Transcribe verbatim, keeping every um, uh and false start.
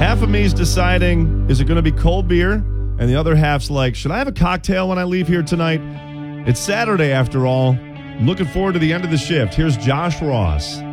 Half of me's deciding, is it going to be cold beer? And the other half's like, should I have a cocktail when I leave here tonight? It's Saturday after all. Looking forward to the end of the shift. Here's Josh Ross.